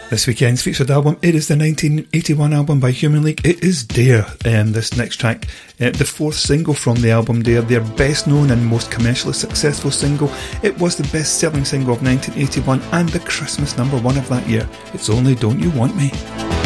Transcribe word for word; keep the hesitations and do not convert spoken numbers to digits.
This weekend's featured album, it is the nineteen eighty-one album by Human League. It is Dare, um, this next track, uh, the fourth single from the album Dare, their best known and most commercially successful single. It was the best selling single of nineteen eighty-one and the Christmas number one of that year. It's only Don't You Want Me.